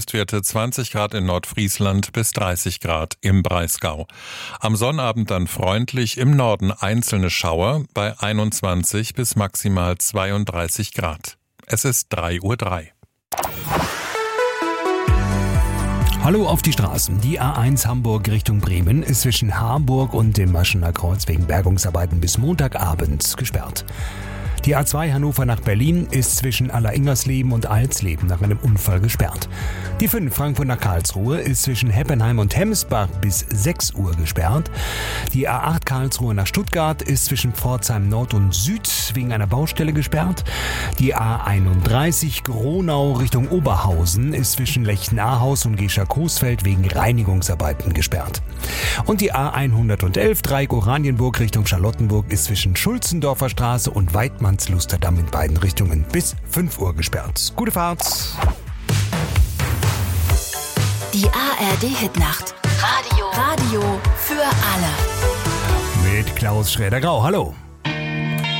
Höchstwerte 20 Grad in Nordfriesland bis 30 Grad im Breisgau. Am Sonnabend dann freundlich, im Norden einzelne Schauer bei 21 bis maximal 32 Grad. Es ist 3:03 Uhr. Hallo auf die Straßen. Die A1 Hamburg Richtung Bremen ist zwischen Harburg und dem Maschener Kreuz wegen Bergungsarbeiten bis Montagabend gesperrt. Die A2 Hannover nach Berlin ist zwischen Alleringmersleben und Alsleben nach einem Unfall gesperrt. Die 5 Frankfurt nach Karlsruhe ist zwischen Heppenheim und Hemsbach bis 6 Uhr gesperrt. Die A8 Karlsruhe nach Stuttgart ist zwischen Pforzheim Nord und Süd wegen einer Baustelle gesperrt. Die A31 Gronau Richtung Oberhausen ist zwischen Lechten-Ahaus und Gescher-Coesfeld wegen Reinigungsarbeiten gesperrt. Und die A111 Dreieck Oranienburg Richtung Charlottenburg ist zwischen Schulzendorfer Straße und Weidmannslusterdamm in beiden Richtungen bis 5 Uhr gesperrt. Gute Fahrt! Die ARD-Hitnacht. Radio für alle. Mit Klaus Schräder-Grau. Hallo.